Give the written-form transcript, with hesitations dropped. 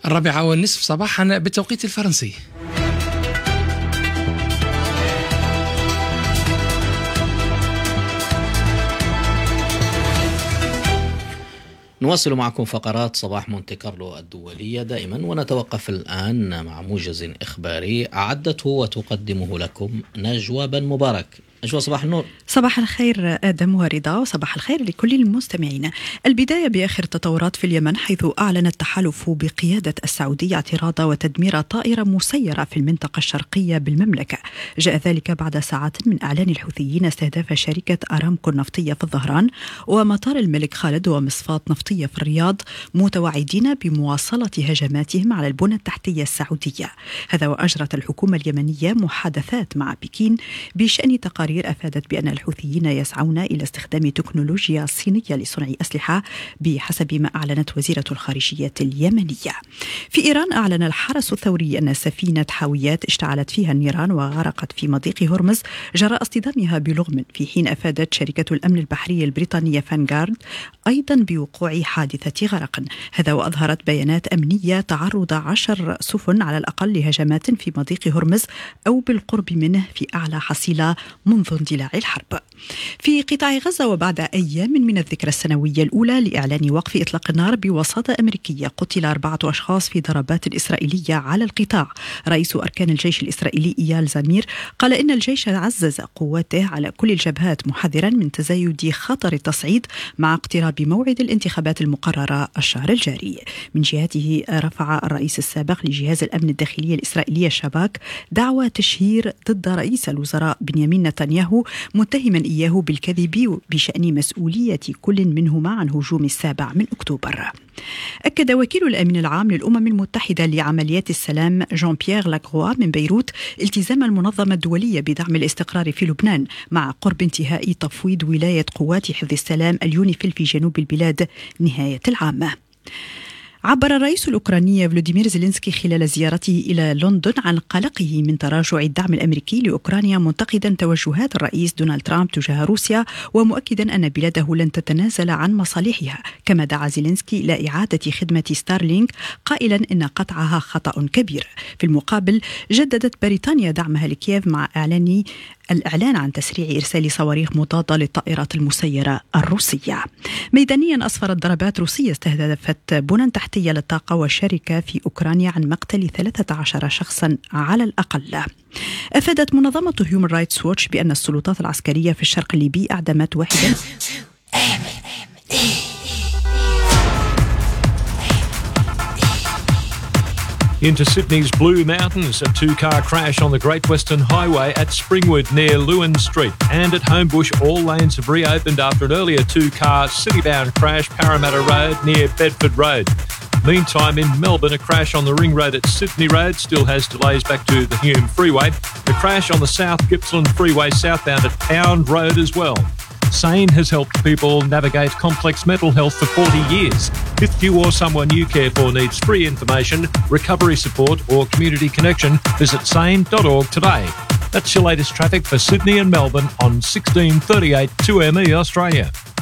4:30 صباحا بالتوقيت الفرنسي. نواصل معكم فقرات صباح مونتي كارلو الدولية دائما، ونتوقف الآن مع موجز إخباري أعدته وتقدمه لكم نجوى بن مبارك. نجوى، صباح النور. صباح الخير آدم ورضا، وصباح الخير لكل المستمعين. البداية بآخر التطورات في اليمن، حيث أعلن التحالف بقيادة السعودية اعتراض وتدمير طائرة مسيرة في المنطقة الشرقية بالمملكة. جاء ذلك بعد ساعات من إعلان الحوثيين استهداف شركة أرامكو النفطية في الظهران ومطار الملك خالد ومصفاة نفطية في الرياض، متوعدين بمواصلة هجماتهم على البنى التحتية السعودية. هذا وأجرت الحكومة اليمنية محادثات مع بكين بشأن تقارير أفادت بأن الحوثيين يسعون إلى استخدام تكنولوجيا صينية لصنع أسلحة، بحسب ما أعلنت وزيرة الخارجية اليمنية. في إيران، أعلن الحرس الثوري أن سفينة حاويات اشتعلت فيها النيران وغرقت في مضيق هرمز جراء اصطدامها بلغم، في حين أفادت شركة الأمن البحري البريطانية فانغارد أيضا بوقوع حادثة غرق. هذا وأظهرت بيانات أمنية تعرض 10 سفن على الأقل لهجمات في مضيق هرمز أو بالقرب منه في أعلى حصيلة منذ اندلاع الحرب. في قطاع غزة، وبعد أيام من الذكرى السنوية الأولى لإعلان وقف إطلاق النار بوساطة أمريكية، قتل 4 أشخاص في ضربات إسرائيلية على القطاع. رئيس أركان الجيش الإسرائيلي إيال زمير قال إن الجيش عزز قواته على كل الجبهات، محذرا من تزايد خطر التصعيد مع اقتراب موعد الانتخابات المقررة الشهر الجاري. من جهته، رفع الرئيس السابق لجهاز الأمن الداخلي الإسرائيلي الشباك دعوى تشهير ضد رئيس الوزراء بنيامين نتنياهو، متهما إياه بالكذب بشأن مسؤولية كل منهما عن هجوم 7 أكتوبر. أكد وكيل الأمين العام للأمم المتحدة لعمليات السلام جان بيير لاغروا من بيروت التزام المنظمة الدولية بدعم الاستقرار في لبنان مع قرب انتهاء تفويض ولاية قوات حفظ السلام اليونيفيل في جنوب البلاد نهاية العام. عبر الرئيس الأوكراني فلوديمير زيلينسكي خلال زيارته إلى لندن عن قلقه من تراجع الدعم الأمريكي لأوكرانيا، منتقدا توجهات الرئيس دونالد ترامب تجاه روسيا، ومؤكدا أن بلاده لن تتنازل عن مصالحها. كما دعا زيلينسكي إلى إعادة خدمة ستارلينك، قائلا إن قطعها خطأ كبير. في المقابل، جددت بريطانيا دعمها لكييف مع الإعلان عن تسريع إرسال صواريخ مضادة للطائرات المسيرة الروسية. ميدانيا، أسفرت ضربات روسية استهدفت بنى تحتية للطاقة والشركة في أوكرانيا عن مقتل 13 شخصا على الأقل. أفادت منظمة هيومن رايتس ووتش بأن السلطات العسكرية في الشرق الليبي أعدمت واحدة Into Sydney's Blue Mountains, a 2-car crash on the Great Western Highway at Springwood near Lewin Street. And at Homebush, all lanes have reopened after an earlier 2-car city-bound crash Parramatta Road near Bedford Road. Meantime, in Melbourne, a crash on the Ring Road at Sydney Road still has delays back to the Hume Freeway. The crash on the South Gippsland Freeway southbound at Pound Road as well. SANE has helped people navigate complex mental health for 40 years. If you or someone you care for needs free information, recovery support or community connection, visit sane.org today. That's your latest traffic for Sydney and Melbourne on 1638 2ME Australia.